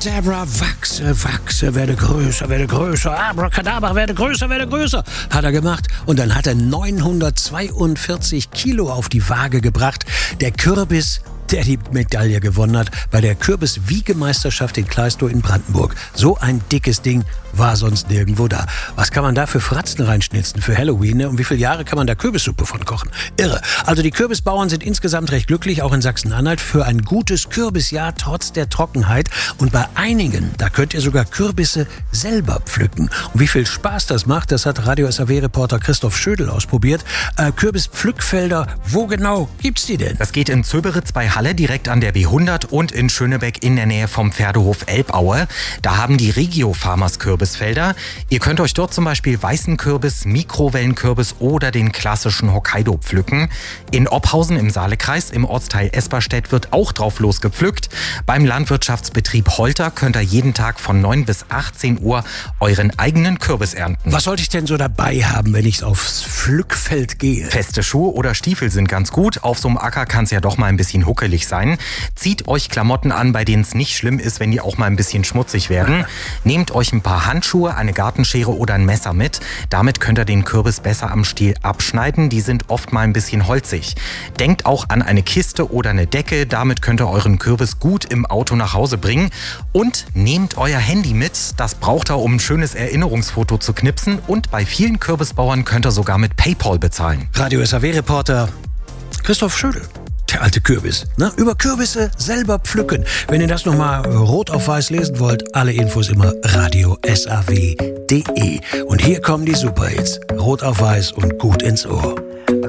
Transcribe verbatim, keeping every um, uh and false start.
Abracadabra, wachse, wachse, werde größer, werde größer. Abracadabra, werde größer, werde größer. Hat er gemacht. Und dann hat er neunhundertzweiundvierzig Kilo auf die Waage gebracht. Der Kürbis, der die Medaille gewonnen hat bei der Kürbis-Wiegemeisterschaft in Kleistow in Brandenburg. So ein dickes Ding war sonst nirgendwo da. Was kann man da für Fratzen reinschnitzen für Halloween? Ne? Und wie viele Jahre kann man da Kürbissuppe von kochen? Irre. Also die Kürbisbauern sind insgesamt recht glücklich, auch in Sachsen-Anhalt, für ein gutes Kürbisjahr trotz der Trockenheit. Und bei einigen, da könnt ihr sogar Kürbisse selber pflücken. Und wie viel Spaß das macht, das hat Radio S A W-Reporter Christoph Schödel ausprobiert. Äh, Kürbispflückfelder, wo genau gibt's die denn? Das geht in Zöberitz bei Halle direkt an der B hundert und in Schönebeck in der Nähe vom Pferdehof Elbaue. Da haben die Regio Farmers Kürbisfelder. Ihr könnt euch dort zum Beispiel weißen Kürbis, Mikrowellenkürbis oder den klassischen Hokkaido pflücken. In Oppausen im Saalekreis im Ortsteil Esperstedt wird auch drauf losgepflückt. Beim Landwirtschaftsbetrieb Holter könnt ihr jeden Tag von neun bis achtzehn Uhr euren eigenen Kürbis ernten. Was sollte ich denn so dabei haben, wenn ich aufs Pflückfeld gehe? Feste Schuhe oder Stiefel sind ganz gut. Auf so einem Acker kann es ja doch mal ein bisschen huckelig sein. Zieht euch Klamotten an, bei denen es nicht schlimm ist, wenn die auch mal ein bisschen schmutzig werden. Nehmt euch ein paar Handschuhe, eine Gartenschere oder ein Messer mit. Damit könnt ihr den Kürbis besser am Stiel abschneiden. Die sind oft mal ein bisschen holzig. Denkt auch an eine Kiste oder eine Decke. Damit könnt ihr euren Kürbis gut im Auto nach Hause bringen. Und nehmt euer Handy mit. Das braucht ihr, um ein schönes Erinnerungsfoto zu knipsen. Und bei vielen Kürbisbauern könnt ihr sogar mit PayPal bezahlen. Radio S A W-Reporter Christoph Schödel. Der alte Kürbis. Ne? Über Kürbisse selber pflücken. Wenn ihr das nochmal rot auf weiß lesen wollt, alle Infos immer radio S A W punkt de. Und hier kommen die Superhits. Rot auf weiß und gut ins Ohr.